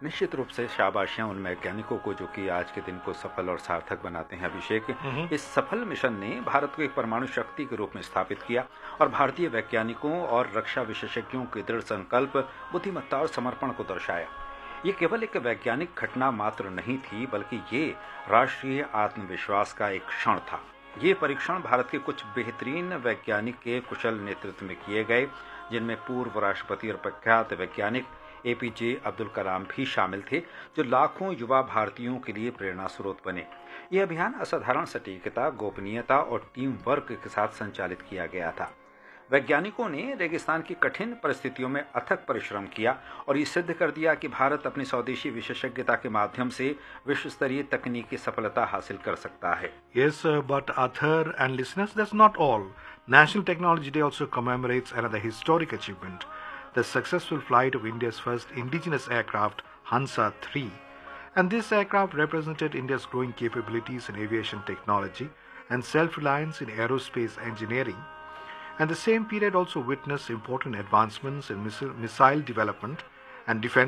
निश्चित रूप से शाबाशियां उन वैज्ञानिकों को जो कि आज के दिन को सफल और सार्थक बनाते हैं। अभिषेक, इस सफल मिशन ने भारत को एक परमाणु शक्ति के रूप में स्थापित किया और भारतीय वैज्ञानिकों और रक्षा विशेषज्ञों के दृढ़ संकल्प, बुद्धिमत्ता और समर्पण को दर्शाया। ये केवल एक वैज्ञानिक घटना मात्र नहीं थी, बल्कि ये राष्ट्रीय आत्मविश्वास का एक क्षण था। ये परीक्षण भारत के कुछ बेहतरीन वैज्ञानिक के कुशल नेतृत्व में किए गए, जिनमें पूर्व राष्ट्रपति और प्रख्यात वैज्ञानिक एपीजे अब्दुल कलाम भी शामिल थे, जो लाखों युवा भारतीयों के लिए प्रेरणा स्रोत बने। यह अभियान असाधारण सटीकता, गोपनीयता और टीम वर्क के साथ संचालित किया गया था। वैज्ञानिकों ने रेगिस्तान की कठिन परिस्थितियों में अथक परिश्रम किया और ये सिद्ध कर दिया कि भारत अपनी स्वदेशी विशेषज्ञता के माध्यम से विश्व स्तरीय तकनीकी सफलता हासिल कर सकता है। Yes, but Athar and listeners, that's not all. National Technology Day also commemorates another historic achievement, the successful flight of India's first indigenous aircraft, Hansa 3. And this aircraft represented India's growing capabilities in aviation technology and self-reliance in aerospace engineering. And the same period also witnessed important advancements in missile development and defense